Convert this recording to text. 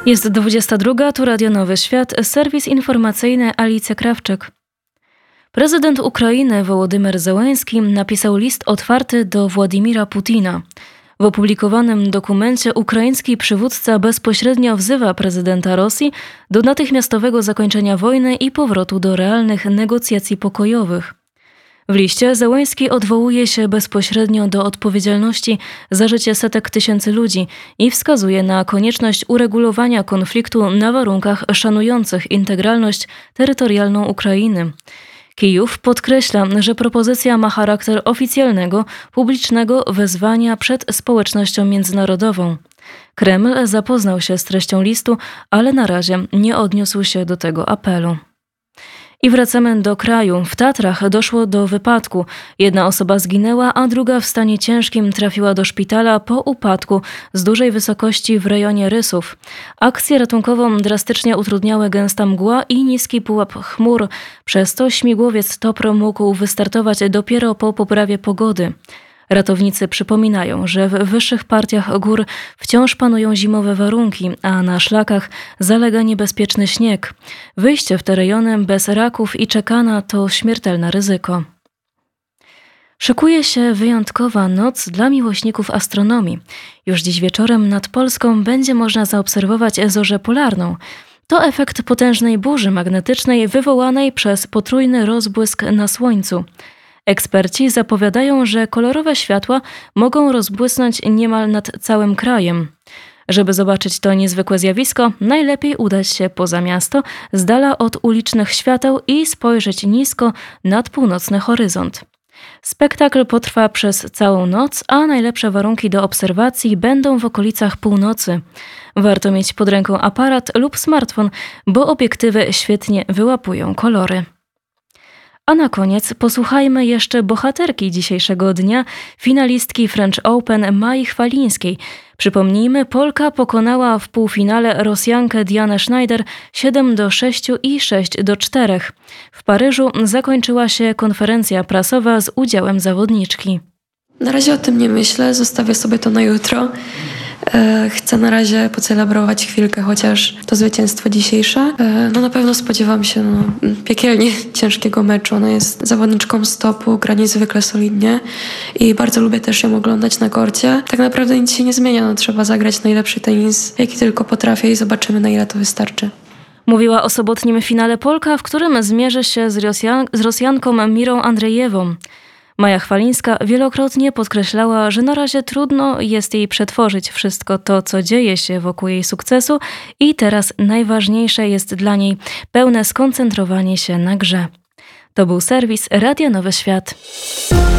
Jest 22, tu Radio Nowy Świat, serwis informacyjny Alicja Krawczyk. Prezydent Ukrainy Wołodymyr Zełenski napisał list otwarty do Władimira Putina. W opublikowanym dokumencie ukraiński przywódca bezpośrednio wzywa prezydenta Rosji do natychmiastowego zakończenia wojny i powrotu do realnych negocjacji pokojowych. W liście Zełenski odwołuje się bezpośrednio do odpowiedzialności za życie setek tysięcy ludzi i wskazuje na konieczność uregulowania konfliktu na warunkach szanujących integralność terytorialną Ukrainy. Kijów podkreśla, że propozycja ma charakter oficjalnego, publicznego wezwania przed społecznością międzynarodową. Kreml zapoznał się z treścią listu, ale na razie nie odniósł się do tego apelu. I wracamy do kraju. W Tatrach doszło do wypadku. Jedna osoba zginęła, a druga w stanie ciężkim trafiła do szpitala po upadku z dużej wysokości w rejonie Rysów. Akcję ratunkową drastycznie utrudniały gęsta mgła i niski pułap chmur. Przez to śmigłowiec TOPR mógł wystartować dopiero po poprawie pogody. Ratownicy przypominają, że w wyższych partiach gór wciąż panują zimowe warunki, a na szlakach zalega niebezpieczny śnieg. Wyjście w te rejony bez raków i czekana to śmiertelne ryzyko. Szykuje się wyjątkowa noc dla miłośników astronomii. Już dziś wieczorem nad Polską będzie można zaobserwować zorzę polarną. To efekt potężnej burzy magnetycznej wywołanej przez potrójny rozbłysk na Słońcu. Eksperci zapowiadają, że kolorowe światła mogą rozbłysnąć niemal nad całym krajem. Żeby zobaczyć to niezwykłe zjawisko, najlepiej udać się poza miasto, z dala od ulicznych świateł i spojrzeć nisko nad północny horyzont. Spektakl potrwa przez całą noc, a najlepsze warunki do obserwacji będą w okolicach północy. Warto mieć pod ręką aparat lub smartfon, bo obiektywy świetnie wyłapują kolory. A na koniec posłuchajmy jeszcze bohaterki dzisiejszego dnia, finalistki French Open Mai Chwalińskiej. Przypomnijmy, Polka pokonała w półfinale Rosjankę Dianę Schneider 7-6 i 6-4. W Paryżu zakończyła się konferencja prasowa z udziałem zawodniczki. Na razie o tym nie myślę, zostawię sobie to na jutro. Chcę na razie pocelebrować chwilkę, chociaż to zwycięstwo dzisiejsze. Na pewno spodziewam się piekielnie ciężkiego meczu. Ona jest zawodniczką z topu, gra niezwykle solidnie i bardzo lubię też ją oglądać na korcie. Tak naprawdę nic się nie zmienia, trzeba zagrać najlepszy tenis, jaki tylko potrafię i zobaczymy, na ile to wystarczy. Mówiła o sobotnim finale Polka, w którym zmierzy się z Rosjanką Mirą Andrzejewą. Maja Chwalińska wielokrotnie podkreślała, że na razie trudno jest jej przetworzyć wszystko to, co dzieje się wokół jej sukcesu i teraz najważniejsze jest dla niej pełne skoncentrowanie się na grze. To był serwis Radio Nowy Świat.